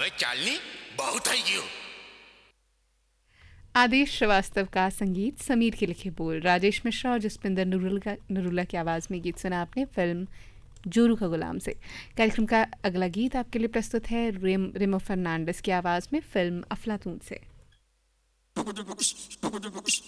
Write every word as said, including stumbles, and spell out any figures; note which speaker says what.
Speaker 1: मैं चालनी बहुत है गियो।
Speaker 2: आदेश श्रीवास्तव का संगीत, समीर के लिखे बोल, राजेश मिश्रा और जसपिंदर नरूला नरूला की आवाज़ में गीत सुना आपने फिल्म जोरू का गुलाम से। कार्यक्रम का अगला गीत आपके लिए प्रस्तुत है रेम रेमो फर्नांडिस की आवाज़ में फिल्म अफलातून से।